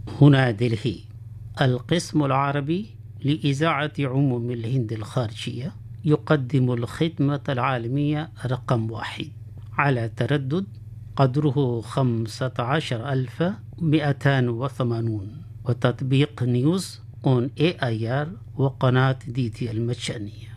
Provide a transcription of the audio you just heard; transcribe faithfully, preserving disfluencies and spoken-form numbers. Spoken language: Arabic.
هنا دلهي، القسم العربي لإذاعة عموم الهند الخارجية يقدم الخدمة العالمية رقم واحد على تردد قدره خمسة عشر ألف ومئتين وثمانون، وتطبيق نيوز اون اي اي ار وقناة دي تي المجانية.